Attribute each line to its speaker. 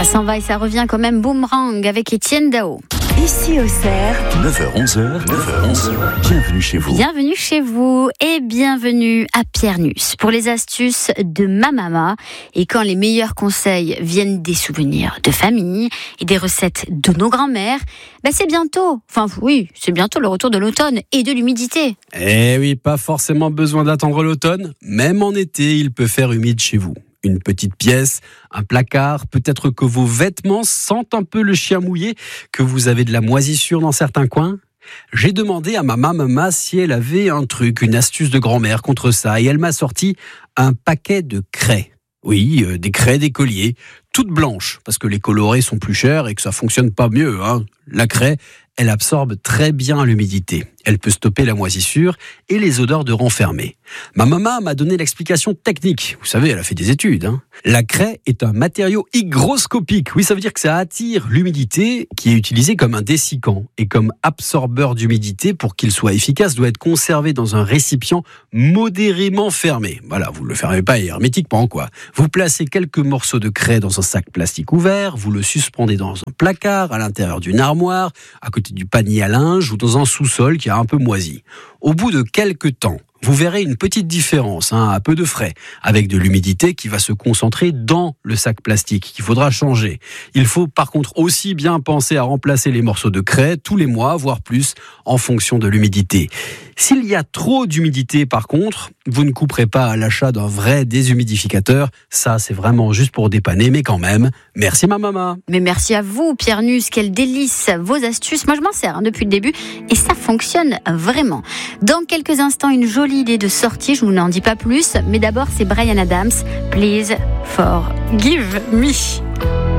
Speaker 1: Ça s'en va et ça revient quand même boomerang avec Étienne Dao.
Speaker 2: Ici au Cerf,
Speaker 3: 9h-11h, bienvenue chez vous.
Speaker 1: Bienvenue chez vous et bienvenue à Piernus pour les astuces de ma maman. Et quand les meilleurs conseils viennent des souvenirs de famille et des recettes de nos grands-mères, c'est bientôt le retour de l'automne et de l'humidité.
Speaker 4: Eh oui, pas forcément besoin d'attendre l'automne. Même en été, il peut faire humide chez vous. Une petite pièce, un placard, peut-être que vos vêtements sentent un peu le chien mouillé, que vous avez de la moisissure dans certains coins. J'ai demandé à ma maman si elle avait une astuce de grand-mère contre ça, et elle m'a sorti un paquet de craies. Oui, des craies d'écolier, toutes blanches, parce que les colorés sont plus chers et que ça fonctionne pas mieux. La craie, elle absorbe très bien l'humidité. Elle peut stopper la moisissure et les odeurs de renfermé. Ma maman m'a donné l'explication technique. Vous savez, elle a fait des études. La craie est un matériau hygroscopique. Oui, ça veut dire que ça attire l'humidité qui est utilisée comme un dessicant. Et comme absorbeur d'humidité, pour qu'il soit efficace, doit être conservé dans un récipient modérément fermé. Voilà, vous ne le fermez pas hermétiquement, quoi. Vous placez quelques morceaux de craie dans un sac plastique ouvert, vous le suspendez dans un placard, à l'intérieur d'une armoire, à côté du panier à linge ou dans un sous-sol qui a un peu moisi. Au bout de quelques temps, vous verrez une petite différence, à peu de frais, avec de l'humidité qui va se concentrer dans le sac plastique, qu'il faudra changer. Il faut par contre aussi bien penser à remplacer les morceaux de craie tous les mois, voire plus, en fonction de l'humidité. S'il y a trop d'humidité par contre, vous ne couperez pas à l'achat d'un vrai déshumidificateur. Ça, c'est vraiment juste pour dépanner, mais quand même, merci ma maman.
Speaker 1: Mais merci à vous, Piernus, quel délice, vos astuces. Moi, je m'en sers depuis le début et ça fonctionne vraiment. Dans quelques instants, une jolie idée de sortie, je vous n'en dis pas plus, mais d'abord, c'est Bryan Adams, Please Forgive Me.